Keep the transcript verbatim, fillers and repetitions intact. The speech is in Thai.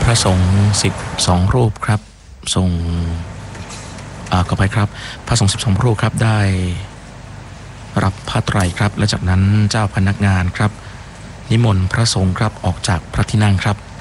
พระสงฆ์สิบสองรูปครับทรงอ่าขอไปครับพระสงฆ์สิบสองรูปครับได้รับผ้าไตรครับและจากนั้นเจ้าพนักงานครับนิมนต์พระสงฆ์ครับออกจากพระที่นั่งครับ